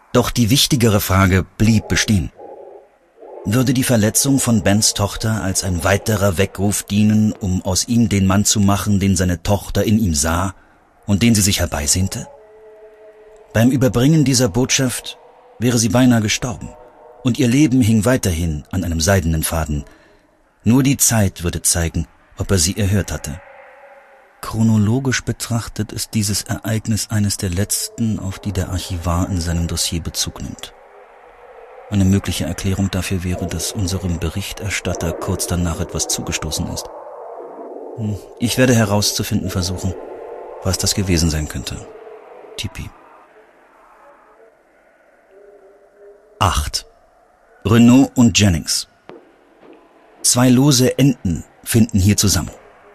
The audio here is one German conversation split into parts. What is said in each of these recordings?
Doch die wichtigere Frage blieb bestehen. Würde die Verletzung von Bens Tochter als ein weiterer Weckruf dienen, um aus ihm den Mann zu machen, den seine Tochter in ihm sah und den sie sich herbeisehnte? Beim Überbringen dieser Botschaft wäre sie beinahe gestorben und ihr Leben hing weiterhin an einem seidenen Faden. Nur die Zeit würde zeigen, ob er sie erhört hatte. Chronologisch betrachtet ist dieses Ereignis eines der letzten, auf die der Archivar in seinem Dossier Bezug nimmt. Eine mögliche Erklärung dafür wäre, dass unserem Berichterstatter kurz danach etwas zugestoßen ist. Ich werde herauszufinden versuchen, was das gewesen sein könnte. Tipi. 8. Renault und Jennings. 2 lose Enden finden hier zusammen.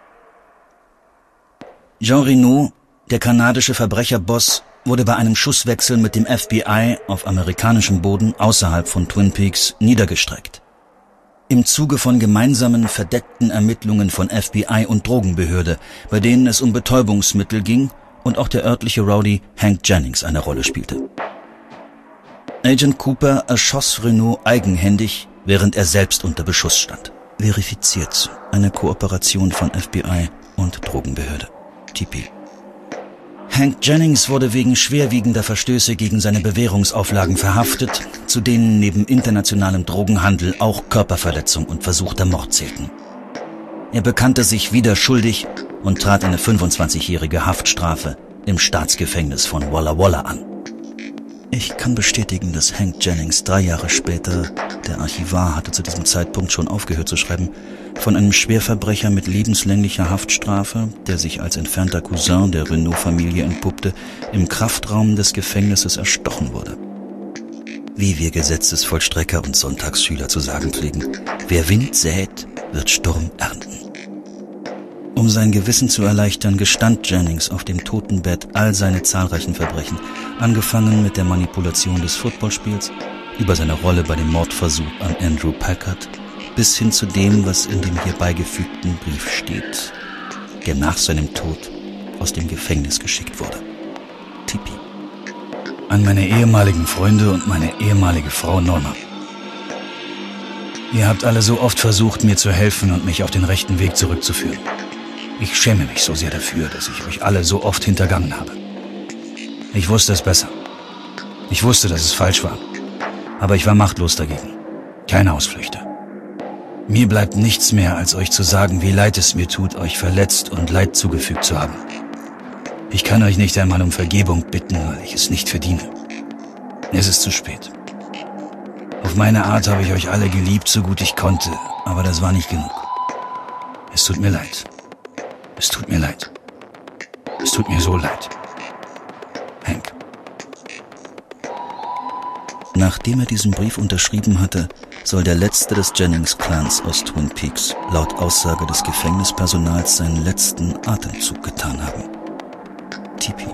Jean Renault, der kanadische Verbrecherboss, wurde bei einem Schusswechsel mit dem FBI auf amerikanischem Boden außerhalb von Twin Peaks niedergestreckt. Im Zuge von gemeinsamen verdeckten Ermittlungen von FBI und Drogenbehörde, bei denen es um Betäubungsmittel ging und auch der örtliche Rowdy Hank Jennings eine Rolle spielte. Agent Cooper erschoss Renault eigenhändig, während er selbst unter Beschuss stand. Verifiziert eine Kooperation von FBI und Drogenbehörde. Tipi. Hank Jennings wurde wegen schwerwiegender Verstöße gegen seine Bewährungsauflagen verhaftet, zu denen neben internationalem Drogenhandel auch Körperverletzung und versuchter Mord zählten. Er bekannte sich wieder schuldig und trat eine 25-jährige Haftstrafe im Staatsgefängnis von Walla Walla an. Ich kann bestätigen, dass Hank Jennings 3 Jahre später, der Archivar hatte zu diesem Zeitpunkt schon aufgehört zu schreiben, von einem Schwerverbrecher mit lebenslänglicher Haftstrafe, der sich als entfernter Cousin der Renault-Familie entpuppte, im Kraftraum des Gefängnisses erstochen wurde. Wie wir Gesetzesvollstrecker und Sonntagsschüler zu sagen pflegen, wer Wind sät, wird Sturm ernten. Um sein Gewissen zu erleichtern, gestand Jennings auf dem Totenbett all seine zahlreichen Verbrechen, angefangen mit der Manipulation des Footballspiels, über seine Rolle bei dem Mordversuch an Andrew Packard, bis hin zu dem, was in dem hier beigefügten Brief steht, der nach seinem Tod aus dem Gefängnis geschickt wurde. Tipi. An meine ehemaligen Freunde und meine ehemalige Frau Norma. Ihr habt alle so oft versucht, mir zu helfen und mich auf den rechten Weg zurückzuführen. Ich schäme mich so sehr dafür, dass ich euch alle so oft hintergangen habe. Ich wusste es besser. Ich wusste, dass es falsch war. Aber ich war machtlos dagegen. Keine Ausflüchte. Mir bleibt nichts mehr, als euch zu sagen, wie leid es mir tut, euch verletzt und Leid zugefügt zu haben. Ich kann euch nicht einmal um Vergebung bitten, weil ich es nicht verdiene. Es ist zu spät. Auf meine Art habe ich euch alle geliebt, so gut ich konnte, aber das war nicht genug. Es tut mir leid. Es tut mir leid. Es tut mir so leid. Hank. Nachdem er diesen Brief unterschrieben hatte, soll der letzte des Jennings-Clans aus Twin Peaks laut Aussage des Gefängnispersonals seinen letzten Atemzug getan haben. Tipi.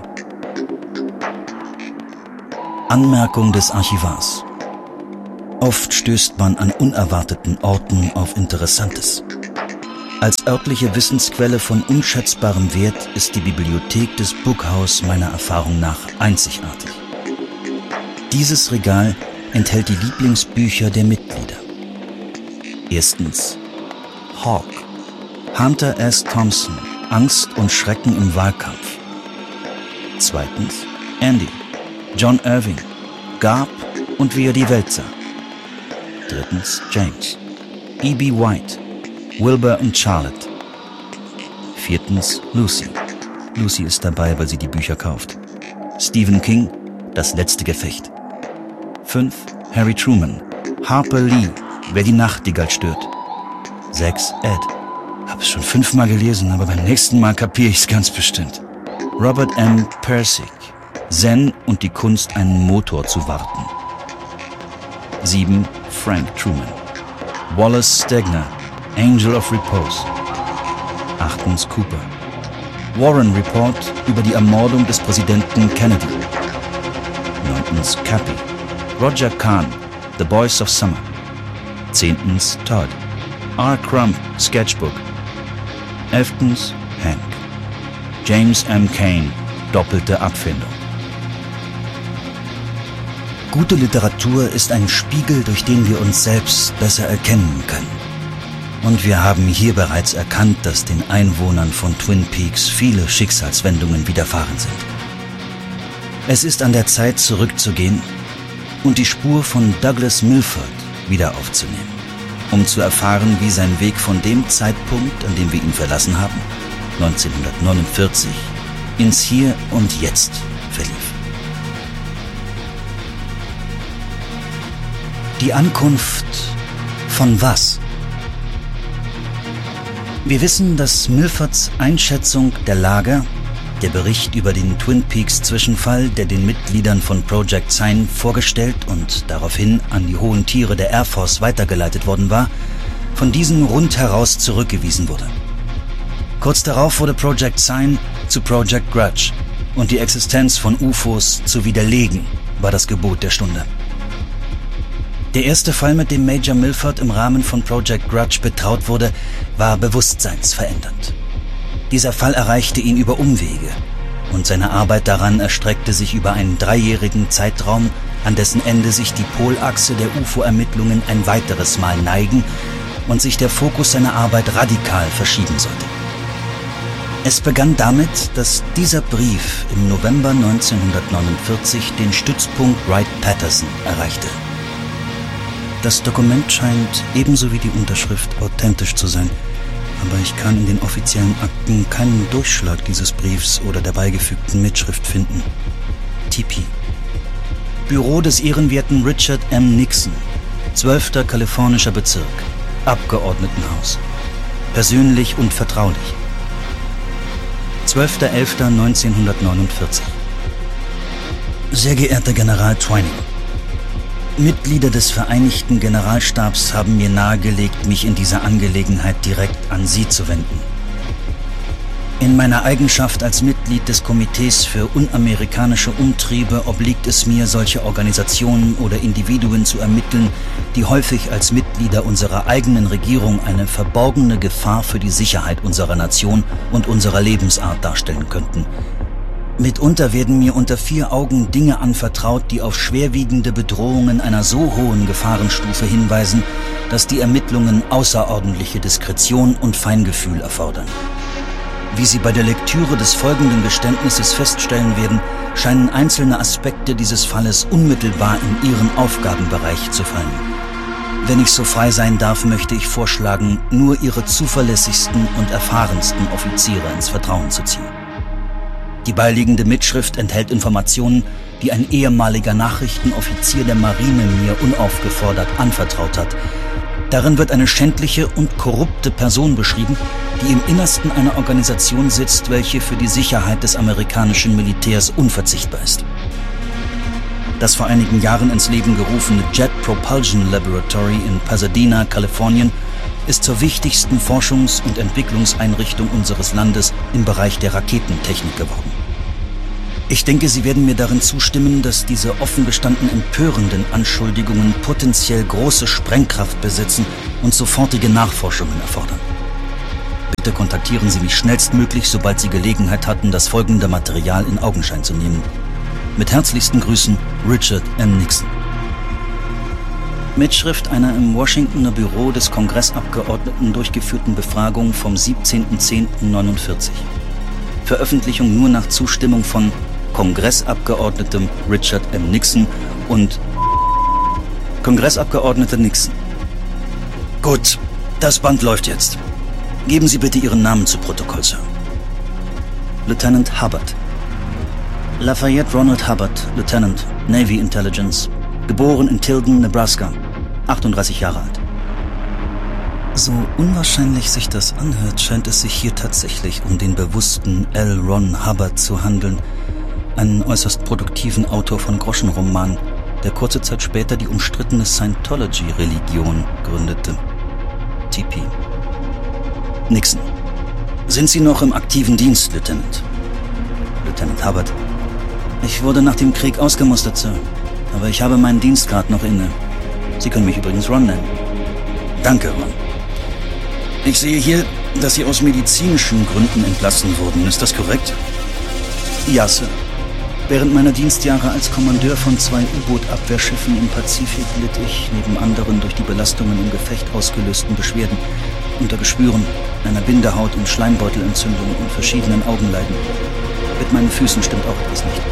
Anmerkung des Archivars. Oft stößt man an unerwarteten Orten auf Interessantes. Als örtliche Wissensquelle von unschätzbarem Wert ist die Bibliothek des Bookhouse meiner Erfahrung nach einzigartig. Dieses Regal enthält die Lieblingsbücher der Mitglieder. Erstens Hawk, Hunter S. Thompson, Angst und Schrecken im Wahlkampf. Zweitens Andy, John Irving, Garb und wie er die Welt sah. Drittens James, E.B. White, Wilbur und Charlotte. Viertens Lucy. Lucy ist dabei, weil sie die Bücher kauft. Stephen King, Das letzte Gefecht. 5. Harry Truman, Harper Lee, Wer die Nachtigall stört. 6. Ed. Hab es schon 5-mal gelesen, aber beim nächsten Mal kapiere ich's ganz bestimmt. Robert M. Pirsig, Zen und die Kunst, einen Motor zu warten. 7. Frank Truman, Wallace Stegner, Angel of Repose. 8. Cooper, Warren Report über die Ermordung des Präsidenten Kennedy. 9. Cappy, Roger Kahn, The Boys of Summer. 10. Todd, R. Crump, Sketchbook. 11. Hank, James M. Cain, Doppelte Abfindung. Gute Literatur ist ein Spiegel, durch den wir uns selbst besser erkennen können. Und wir haben hier bereits erkannt, dass den Einwohnern von Twin Peaks viele Schicksalswendungen widerfahren sind. Es ist an der Zeit, zurückzugehen und die Spur von Douglas Milford wieder aufzunehmen, um zu erfahren, wie sein Weg von dem Zeitpunkt, an dem wir ihn verlassen haben, 1949, ins Hier und Jetzt verlief. Die Ankunft von was? Wir wissen, dass Milfords Einschätzung der Lage, der Bericht über den Twin Peaks Zwischenfall, der den Mitgliedern von Project Sign vorgestellt und daraufhin an die hohen Tiere der Air Force weitergeleitet worden war, von diesen rundheraus zurückgewiesen wurde. Kurz darauf wurde Project Sign zu Project Grudge und die Existenz von UFOs zu widerlegen, war das Gebot der Stunde. Der erste Fall, mit dem Major Milford im Rahmen von Project Grudge betraut wurde, war bewusstseinsverändernd. Dieser Fall erreichte ihn über Umwege und seine Arbeit daran erstreckte sich über einen 3-jährigen Zeitraum, an dessen Ende sich die Polachse der UFO-Ermittlungen ein weiteres Mal neigen und sich der Fokus seiner Arbeit radikal verschieben sollte. Es begann damit, dass dieser Brief im November 1949 den Stützpunkt Wright-Patterson erreichte. Das Dokument scheint ebenso wie die Unterschrift authentisch zu sein, aber ich kann in den offiziellen Akten keinen Durchschlag dieses Briefs oder der beigefügten Mitschrift finden. TP. Büro des ehrenwerten Richard M. Nixon, 12. kalifornischer Bezirk, Abgeordnetenhaus. Persönlich und vertraulich. 12.11.1949. Sehr geehrter General Twining, Mitglieder des Vereinigten Generalstabs haben mir nahegelegt, mich in dieser Angelegenheit direkt an Sie zu wenden. In meiner Eigenschaft als Mitglied des Komitees für unamerikanische Umtriebe obliegt es mir, solche Organisationen oder Individuen zu ermitteln, die häufig als Mitglieder unserer eigenen Regierung eine verborgene Gefahr für die Sicherheit unserer Nation und unserer Lebensart darstellen könnten. Mitunter werden mir unter 4 Augen Dinge anvertraut, die auf schwerwiegende Bedrohungen einer so hohen Gefahrenstufe hinweisen, dass die Ermittlungen außerordentliche Diskretion und Feingefühl erfordern. Wie Sie bei der Lektüre des folgenden Geständnisses feststellen werden, scheinen einzelne Aspekte dieses Falles unmittelbar in Ihren Aufgabenbereich zu fallen. Wenn ich so frei sein darf, möchte ich vorschlagen, nur Ihre zuverlässigsten und erfahrensten Offiziere ins Vertrauen zu ziehen. Die beiliegende Mitschrift enthält Informationen, die ein ehemaliger Nachrichtenoffizier der Marine mir unaufgefordert anvertraut hat. Darin wird eine schändliche und korrupte Person beschrieben, die im Innersten einer Organisation sitzt, welche für die Sicherheit des amerikanischen Militärs unverzichtbar ist. Das vor einigen Jahren ins Leben gerufene Jet Propulsion Laboratory in Pasadena, Kalifornien, ist zur wichtigsten Forschungs- und Entwicklungseinrichtung unseres Landes im Bereich der Raketentechnik geworden. Ich denke, Sie werden mir darin zustimmen, dass diese offen gestanden empörenden Anschuldigungen potenziell große Sprengkraft besitzen und sofortige Nachforschungen erfordern. Bitte kontaktieren Sie mich schnellstmöglich, sobald Sie Gelegenheit hatten, das folgende Material in Augenschein zu nehmen. Mit herzlichsten Grüßen, Richard M. Nixon. Mitschrift einer im Washingtoner Büro des Kongressabgeordneten durchgeführten Befragung vom 17.10.49. Veröffentlichung nur nach Zustimmung von Kongressabgeordnetem Richard M. Nixon und Kongressabgeordneter Nixon. Gut, das Band läuft jetzt. Geben Sie bitte Ihren Namen zu Protokoll, Sir. Lieutenant Hubbard. Lafayette Ronald Hubbard, Lieutenant, Navy Intelligence. Geboren in Tilden, Nebraska. 38 Jahre alt. So unwahrscheinlich sich das anhört, scheint es sich hier tatsächlich um den bewussten L. Ron Hubbard zu handeln, einen äußerst produktiven Autor von Groschenromanen, der kurze Zeit später die umstrittene Scientology-Religion gründete. TP. Nixon. Sind Sie noch im aktiven Dienst, Lieutenant? Lieutenant Hubbard. Ich wurde nach dem Krieg ausgemustert, Sir. Aber ich habe meinen Dienstgrad noch inne. Sie können mich übrigens Ron nennen. Danke, Ron. Ich sehe hier, dass Sie aus medizinischen Gründen entlassen wurden. Ist das korrekt? Ja, Sir. Während meiner Dienstjahre als Kommandeur von 2 U-Boot-Abwehrschiffen im Pazifik litt ich, neben anderen durch die Belastungen im Gefecht ausgelösten Beschwerden, unter Geschwüren, einer Bindehaut- und Schleimbeutelentzündung und verschiedenen Augenleiden. Mit meinen Füßen stimmt auch etwas nicht.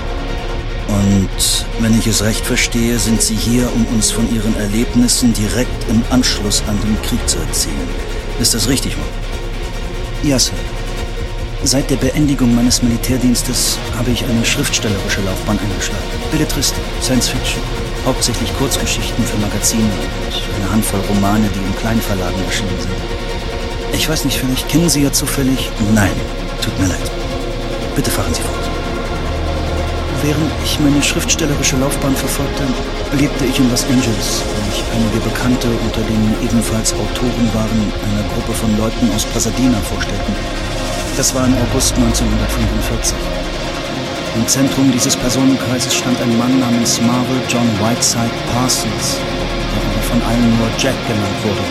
Und wenn ich es recht verstehe, sind Sie hier, um uns von Ihren Erlebnissen direkt im Anschluss an den Krieg zu erzählen. Ist das richtig, Mann? Ja, Sir. Seit der Beendigung meines Militärdienstes habe ich eine schriftstellerische Laufbahn eingeschlagen. Belletristik, Science Fiction, hauptsächlich Kurzgeschichten für Magazine und eine Handvoll Romane, die in Kleinverlagen erschienen sind. Ich weiß nicht, vielleicht kennen Sie ja zufällig... Nein, tut mir leid. Bitte fahren Sie fort. Während ich meine schriftstellerische Laufbahn verfolgte, lebte ich in Los Angeles, wo ich einige Bekannte, unter denen ebenfalls Autoren waren, einer Gruppe von Leuten aus Pasadena vorstellten. Das war im August 1945. Im Zentrum dieses Personenkreises stand ein Mann namens Marvel John Whiteside Parsons, der aber von allen nur Jack genannt wurde.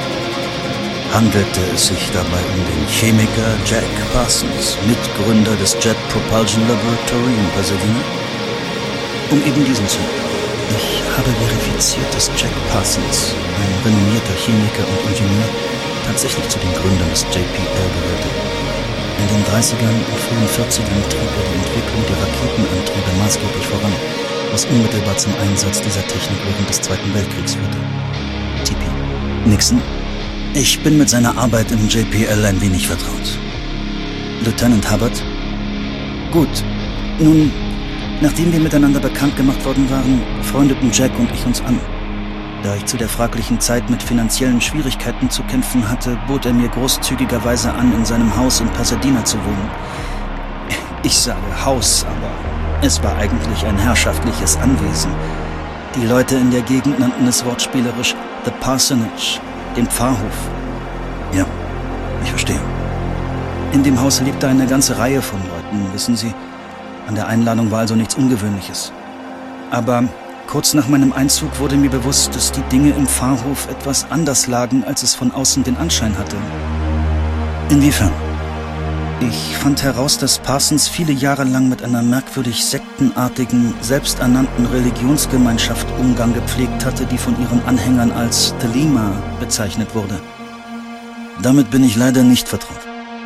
Handelte es sich dabei um den Chemiker Jack Parsons, Mitgründer des Jet Propulsion Laboratory in Pasadena? Um eben diesen zu. Ich habe verifiziert, dass Jack Parsons, ein renommierter Chemiker und Ingenieur, tatsächlich zu den Gründern des JPL gehörte. In den 30ern und frühen 40ern trieb er die Entwicklung der Raketenantriebe maßgeblich voran, was unmittelbar zum Einsatz dieser Technik während des Zweiten Weltkriegs führte. TP. Nixon. Ich bin mit seiner Arbeit im JPL ein wenig vertraut. Lieutenant Hubbard? Gut. Nun, nachdem wir miteinander bekannt gemacht worden waren, freundeten Jack und ich uns an. Da ich zu der fraglichen Zeit mit finanziellen Schwierigkeiten zu kämpfen hatte, bot er mir großzügigerweise an, in seinem Haus in Pasadena zu wohnen. Ich sage Haus, aber es war eigentlich ein herrschaftliches Anwesen. Die Leute in der Gegend nannten es wortspielerisch The Parsonage, den Pfarrhof. Ja, ich verstehe. In dem Haus lebte eine ganze Reihe von Leuten, wissen Sie. An der Einladung war also nichts Ungewöhnliches. Aber kurz nach meinem Einzug wurde mir bewusst, dass die Dinge im Pfarrhof etwas anders lagen, als es von außen den Anschein hatte. Inwiefern? Ich fand heraus, dass Parsons viele Jahre lang mit einer merkwürdig sektenartigen, selbsternannten Religionsgemeinschaft Umgang gepflegt hatte, die von ihren Anhängern als Thelema bezeichnet wurde. Damit bin ich leider nicht vertraut.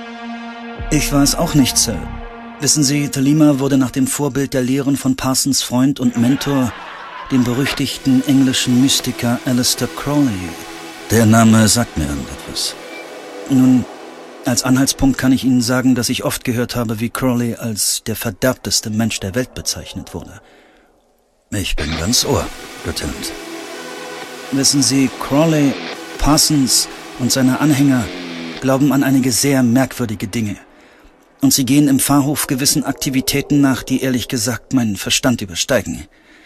Ich war es auch nicht, Sir. Wissen Sie, Thelema wurde nach dem Vorbild der Lehren von Parsons Freund und Mentor, dem berüchtigten englischen Mystiker Aleister Crowley. Der Name sagt mir irgendetwas. Nun, als Anhaltspunkt kann ich Ihnen sagen, dass ich oft gehört habe, wie Crowley als der verderbteste Mensch der Welt bezeichnet wurde. Ich bin ganz Ohr, Lieutenant. Wissen Sie, Crowley, Parsons und seine Anhänger glauben an einige sehr merkwürdige Dinge. Und sie gehen im Pfarrhof gewissen Aktivitäten nach, die ehrlich gesagt meinen Verstand übersteigen.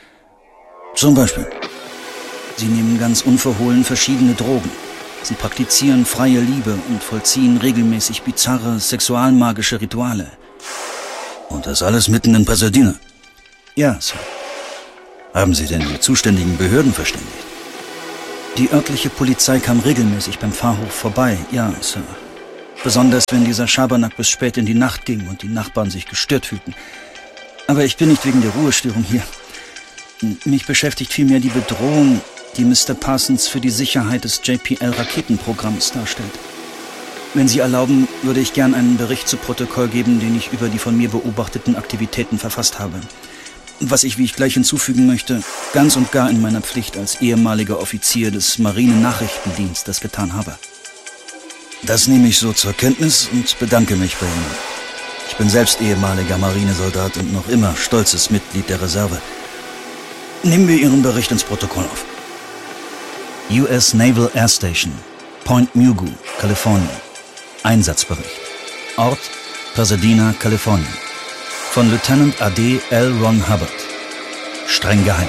Zum Beispiel. Sie nehmen ganz unverhohlen verschiedene Drogen. Sie praktizieren freie Liebe und vollziehen regelmäßig bizarre sexualmagische Rituale. Und das alles mitten in Pasadena? Ja, Sir. Haben Sie denn die zuständigen Behörden verständigt? Die örtliche Polizei kam regelmäßig beim Pfarrhof vorbei, ja, Sir. Besonders wenn dieser Schabernack bis spät in die Nacht ging und die Nachbarn sich gestört fühlten. Aber ich bin nicht wegen der Ruhestörung hier. Mich beschäftigt vielmehr die Bedrohung, die Mr. Parsons für die Sicherheit des JPL-Raketenprogramms darstellt. Wenn Sie erlauben, würde ich gern einen Bericht zu Protokoll geben, den ich über die von mir beobachteten Aktivitäten verfasst habe. Was ich, wie ich gleich hinzufügen möchte, ganz und gar in meiner Pflicht als ehemaliger Offizier des Marine-Nachrichtendienstes getan habe. Das nehme ich so zur Kenntnis und bedanke mich bei Ihnen. Ich bin selbst ehemaliger Marinesoldat und noch immer stolzes Mitglied der Reserve. Nehmen wir Ihren Bericht ins Protokoll auf. US Naval Air Station, Point Mugu, Kalifornien. Einsatzbericht. Ort: Pasadena, Kalifornien. Von Lieutenant AD L. Ron Hubbard. Streng geheim.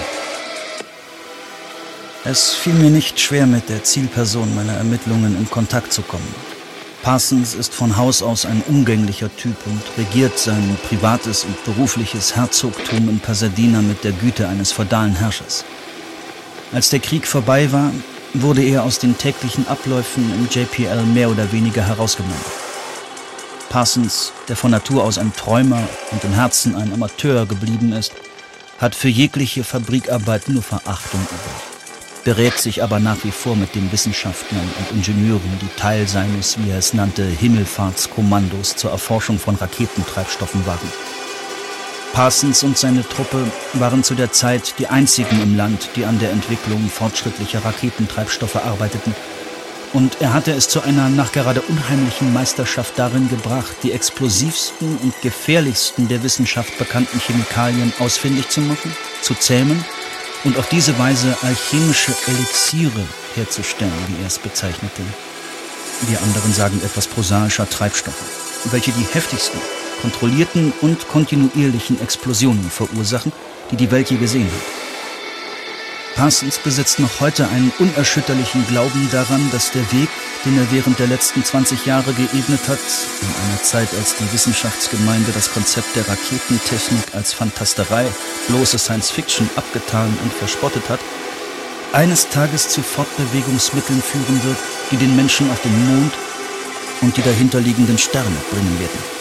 Es fiel mir nicht schwer, mit der Zielperson meiner Ermittlungen in Kontakt zu kommen. Parsons ist von Haus aus ein umgänglicher Typ und regiert sein privates und berufliches Herzogtum in Pasadena mit der Güte eines feudalen Herrschers. Als der Krieg vorbei war, wurde er aus den täglichen Abläufen im JPL mehr oder weniger herausgenommen. Parsons, der von Natur aus ein Träumer und im Herzen ein Amateur geblieben ist, hat für jegliche Fabrikarbeit nur Verachtung übrig, berät sich aber nach wie vor mit den Wissenschaftlern und Ingenieuren, die Teil seines, wie er es nannte, Himmelfahrtskommandos zur Erforschung von Raketentreibstoffen waren. Parsons und seine Truppe waren zu der Zeit die einzigen im Land, die an der Entwicklung fortschrittlicher Raketentreibstoffe arbeiteten. Und er hatte es zu einer nachgerade unheimlichen Meisterschaft darin gebracht, die explosivsten und gefährlichsten der Wissenschaft bekannten Chemikalien ausfindig zu machen, zu zähmen und auf diese Weise alchemische Elixiere herzustellen, wie er es bezeichnete. Wir anderen sagen etwas prosaischer Treibstoffe, welche die heftigsten, kontrollierten und kontinuierlichen Explosionen verursachen, die die Welt je gesehen hat. Parsons besitzt noch heute einen unerschütterlichen Glauben daran, dass der Weg, den er während der letzten 20 Jahre geebnet hat, in einer Zeit, als die Wissenschaftsgemeinde das Konzept der Raketentechnik als Fantasterei, bloße Science-Fiction abgetan und verspottet hat, eines Tages zu Fortbewegungsmitteln führen wird, die den Menschen auf den Mond und die dahinterliegenden Sterne bringen werden.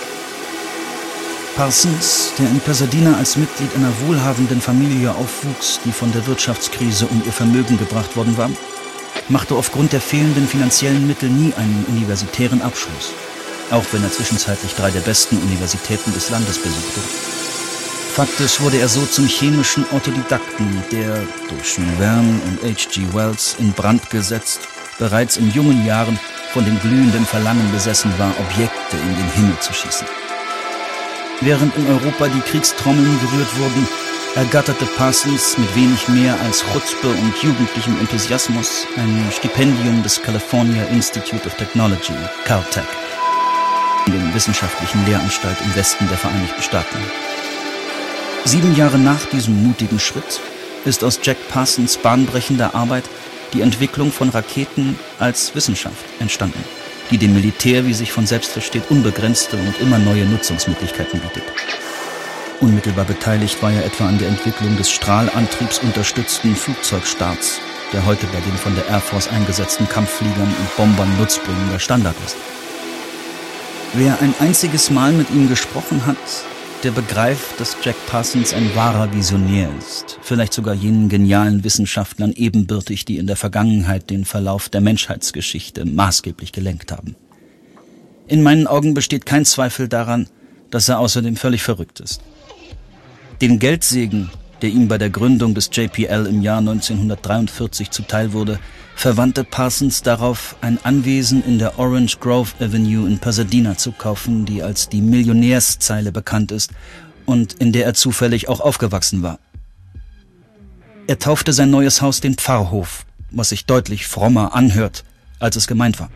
Parsons, der in Pasadena als Mitglied einer wohlhabenden Familie aufwuchs, die von der Wirtschaftskrise um ihr Vermögen gebracht worden war, machte aufgrund der fehlenden finanziellen Mittel nie einen universitären Abschluss, auch wenn er zwischenzeitlich 3 der besten Universitäten des Landes besuchte. Faktisch wurde er so zum chemischen Autodidakten, der durch Jules Verne und H.G. Wells in Brand gesetzt, bereits in jungen Jahren von dem glühenden Verlangen besessen war, Objekte in den Himmel zu schießen. Während in Europa die Kriegstrommeln gerührt wurden, ergatterte Parsons mit wenig mehr als Chutzpe und jugendlichem Enthusiasmus ein Stipendium des California Institute of Technology, Caltech, in der wissenschaftlichen Lehranstalt im Westen der Vereinigten Staaten. 7 Jahre nach diesem mutigen Schritt ist aus Jack Parsons bahnbrechender Arbeit die Entwicklung von Raketen als Wissenschaft entstanden, die dem Militär, wie sich von selbst versteht, unbegrenzte und immer neue Nutzungsmöglichkeiten bietet. Unmittelbar beteiligt war er etwa an der Entwicklung des strahlantriebsunterstützten Flugzeugstarts, der heute bei den von der Air Force eingesetzten Kampffliegern und Bombern nutzbringender Standard ist. Wer ein einziges Mal mit ihm gesprochen hat, der begreift, dass Jack Parsons ein wahrer Visionär ist, vielleicht sogar jenen genialen Wissenschaftlern ebenbürtig, die in der Vergangenheit den Verlauf der Menschheitsgeschichte maßgeblich gelenkt haben. In meinen Augen besteht kein Zweifel daran, dass er außerdem völlig verrückt ist. Den Geldsegen, der ihm bei der Gründung des JPL im Jahr 1943 zuteil wurde, verwandte Parsons darauf, ein Anwesen in der Orange Grove Avenue in Pasadena zu kaufen, die als die Millionärszeile bekannt ist und in der er zufällig auch aufgewachsen war. Er taufte sein neues Haus den Pfarrhof, was sich deutlich frommer anhört, als es gemeint war.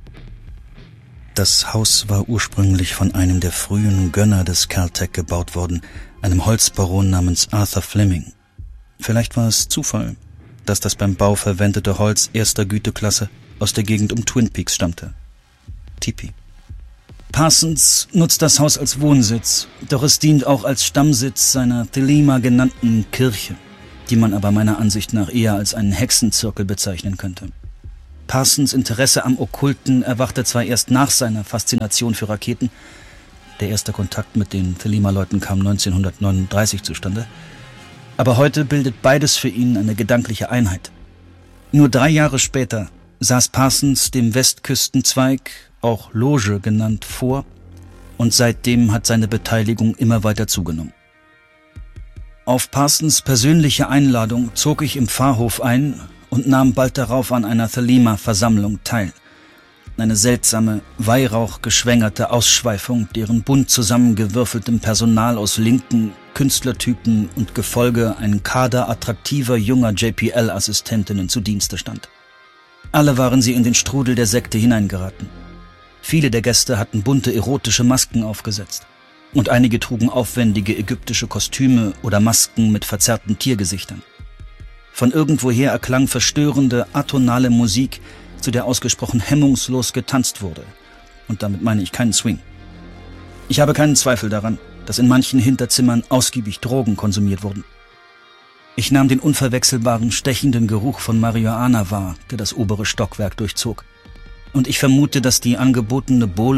Das Haus war ursprünglich von einem der frühen Gönner des Caltech gebaut worden, einem Holzbaron namens Arthur Fleming. Vielleicht war es Zufall, dass das beim Bau verwendete Holz erster Güteklasse aus der Gegend um Twin Peaks stammte. Tipi. Parsons nutzt das Haus als Wohnsitz, doch es dient auch als Stammsitz seiner Thelema genannten Kirche, die man aber meiner Ansicht nach eher als einen Hexenzirkel bezeichnen könnte. Parsons Interesse am Okkulten erwachte zwar erst nach seiner Faszination für Raketen, der erste Kontakt mit den Thelema-Leuten kam 1939 zustande, aber heute bildet beides für ihn eine gedankliche Einheit. Nur 3 Jahre später saß Parsons dem Westküstenzweig, auch Loge genannt, vor und seitdem hat seine Beteiligung immer weiter zugenommen. Auf Parsons persönliche Einladung zog ich im Pfarrhof ein und nahm bald darauf an einer Thelema-Versammlung teil. Eine seltsame, weihrauchgeschwängerte Ausschweifung, deren bunt zusammengewürfeltem Personal aus linken Künstlertypen und Gefolge ein Kader attraktiver junger JPL-Assistentinnen zu Dienste stand. Alle waren sie in den Strudel der Sekte hineingeraten. Viele der Gäste hatten bunte erotische Masken aufgesetzt und einige trugen aufwendige ägyptische Kostüme oder Masken mit verzerrten Tiergesichtern. Von irgendwoher erklang verstörende, atonale Musik, zu der ausgesprochen hemmungslos getanzt wurde. Und damit meine ich keinen Swing. Ich habe keinen Zweifel daran, dass in manchen Hinterzimmern ausgiebig Drogen konsumiert wurden. Ich nahm den unverwechselbaren, stechenden Geruch von Marihuana wahr, der das obere Stockwerk durchzog. Und ich vermute, dass die angebotene Bowle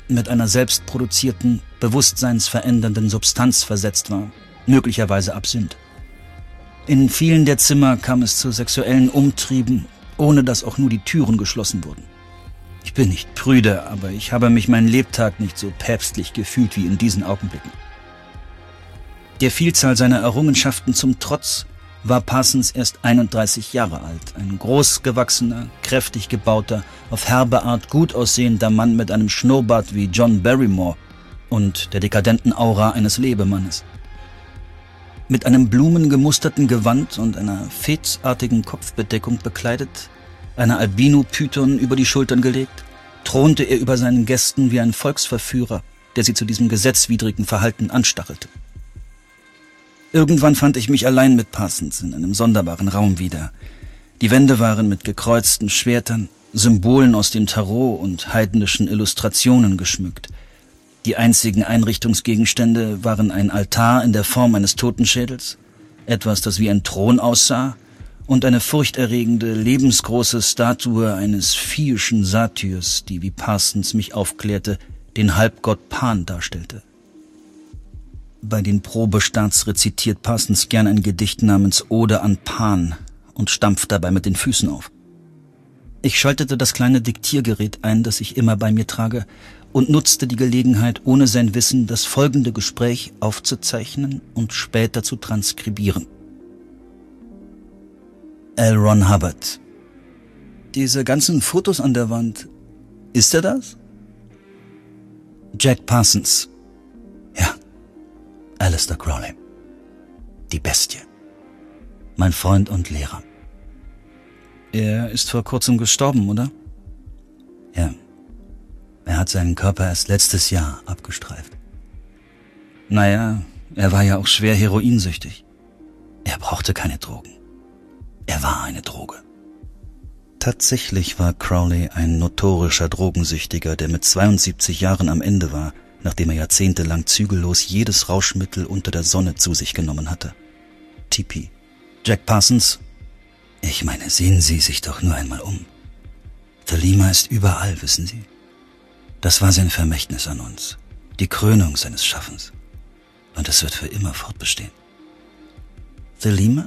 mit einer selbstproduzierten, bewusstseinsverändernden Substanz versetzt war, möglicherweise Absinth. In vielen der Zimmer kam es zu sexuellen Umtrieben, ohne dass auch nur die Türen geschlossen wurden. Ich bin nicht prüde, aber ich habe mich mein Lebtag nicht so päpstlich gefühlt wie in diesen Augenblicken. Der Vielzahl seiner Errungenschaften zum Trotz war Parsons erst 31 Jahre alt, ein großgewachsener, kräftig gebauter, auf herbe Art gut aussehender Mann mit einem Schnurrbart wie John Barrymore und der dekadenten Aura eines Lebemannes. Mit einem blumengemusterten Gewand und einer fezartigen Kopfbedeckung bekleidet, einer Albino-Python über die Schultern gelegt, thronte er über seinen Gästen wie ein Volksverführer, der sie zu diesem gesetzwidrigen Verhalten anstachelte. Irgendwann fand ich mich allein mit Parsons in einem sonderbaren Raum wieder. Die Wände waren mit gekreuzten Schwertern, Symbolen aus dem Tarot und heidnischen Illustrationen geschmückt. Die einzigen Einrichtungsgegenstände waren ein Altar in der Form eines Totenschädels, etwas, das wie ein Thron aussah, und eine furchterregende, lebensgroße Statue eines viehischen Satyrs, die, wie Parsons mich aufklärte, den Halbgott Pan darstellte. Bei den Probestarts rezitiert Parsons gern ein Gedicht namens Ode an Pan und stampft dabei mit den Füßen auf. Ich schaltete das kleine Diktiergerät ein, das ich immer bei mir trage, und nutzte die Gelegenheit, ohne sein Wissen das folgende Gespräch aufzuzeichnen und später zu transkribieren. L. Ron Hubbard. Diese ganzen Fotos an der Wand, ist er das? Jack Parsons. Ja. Aleister Crowley. Die Bestie. Mein Freund und Lehrer. Er ist vor kurzem gestorben, oder? Ja. Er hat seinen Körper erst letztes Jahr abgestreift. Naja, er war ja auch schwer heroinsüchtig. Er brauchte keine Drogen. Er war eine Droge. Tatsächlich war Crowley ein notorischer Drogensüchtiger, der mit 72 Jahren am Ende war, nachdem er jahrzehntelang zügellos jedes Rauschmittel unter der Sonne zu sich genommen hatte. Tipi. Jack Parsons? Ich meine, sehen Sie sich doch nur einmal um. Thelema ist überall, wissen Sie. Das war sein Vermächtnis an uns, die Krönung seines Schaffens. Und es wird für immer fortbestehen. Thelema?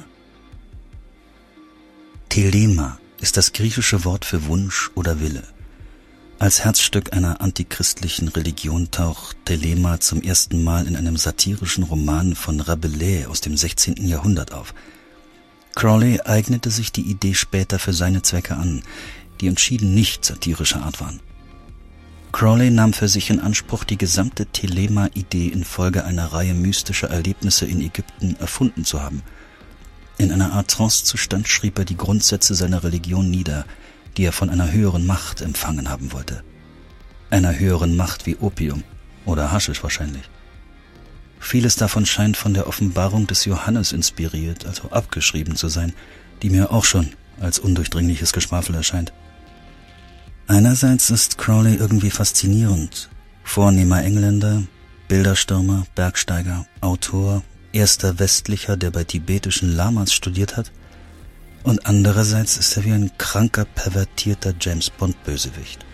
Thelema ist das griechische Wort für Wunsch oder Wille. Als Herzstück einer antichristlichen Religion taucht Thelema zum ersten Mal in einem satirischen Roman von Rabelais aus dem 16. Jahrhundert auf. Crowley eignete sich die Idee später für seine Zwecke an, die entschieden nicht satirischer Art waren. Crowley nahm für sich in Anspruch, die gesamte Thelema-Idee infolge einer Reihe mystischer Erlebnisse in Ägypten erfunden zu haben. In einer Art Trancezustand schrieb er die Grundsätze seiner Religion nieder, die er von einer höheren Macht empfangen haben wollte. Einer höheren Macht wie Opium oder Haschisch wahrscheinlich. Vieles davon scheint von der Offenbarung des Johannes inspiriert, also abgeschrieben zu sein, die mir auch schon als undurchdringliches Geschwafel erscheint. Einerseits ist Crowley irgendwie faszinierend. Vornehmer Engländer, Bilderstürmer, Bergsteiger, Autor, erster Westlicher, der bei tibetischen Lamas studiert hat. Und andererseits ist er wie ein kranker, pervertierter James-Bond-Bösewicht.